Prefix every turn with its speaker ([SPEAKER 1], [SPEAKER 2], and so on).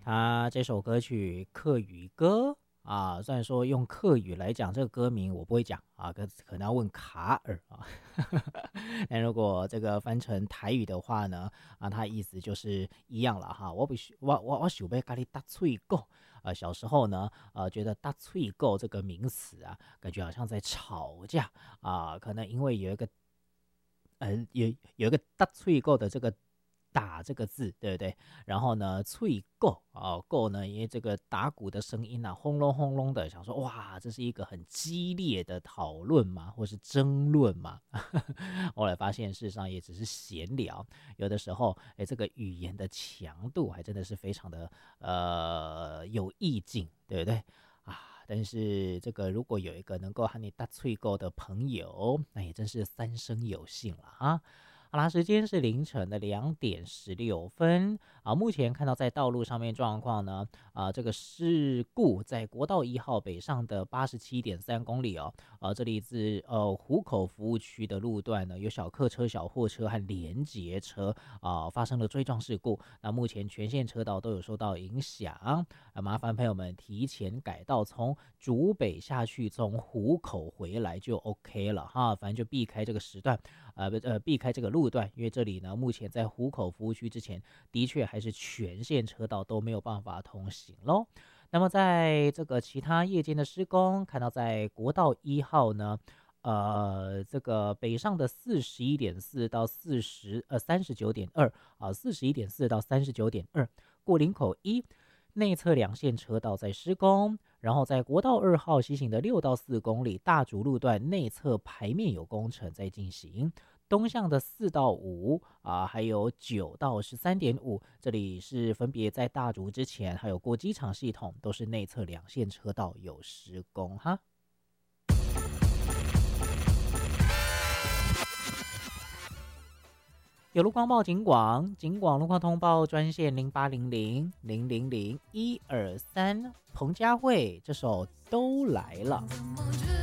[SPEAKER 1] 他这首歌曲客语歌啊，虽然说用客语来讲这个歌名我不会讲啊，可能要问卡尔啊。但如果这个翻成台语的话呢，啊，它意思就是一样了哈。我想要跟你搭脆够。小时候呢，觉得搭脆够这个名词啊，感觉好像在吵架啊，可能因为有一个有一个搭脆够的这个打这个字，对不对？然后呢，脆够啊，够呢，因为这个打鼓的声音啊，轰隆轰隆的，想说哇，这是一个很激烈的讨论嘛，或是争论嘛。后来发现，事实上也只是闲聊。有的时候，这个语言的强度还真的是非常的有意境，对不对？但是这个如果有一个能够和你搭脆够的朋友，那也真是三生有幸了啊！好啦，时间是凌晨的2:16目前看到在道路上面状况呢，这个事故在国道1号北上的87.3公里哦，这里自湖口服务区的路段呢，有小客车、小货车和连结车发生了追撞事故，那目前全线车道都有受到影响，麻烦朋友们提前改道，从竹北下去，从湖口回来就 OK 了哈，反正就避开这个时段，避开这个路段，因为这里呢，目前在湖口服务区之前，的确还是全线车道都没有办法通行咯。那么在这个其他夜间的施工，看到在国道1号呢，这个北上的41.4到39.241.4到39.2，过林口1内侧2线车道在施工，然后在国道2号西行的6到4公里大竹路段内侧排面有工程在进行，东向的4到5还有9到13.5，这里是分别在大竹之前，还有过机场系统，都是内侧2线车道有施工哈。有路况报警广路况通报专线0800000123，彭佳慧这首都来了。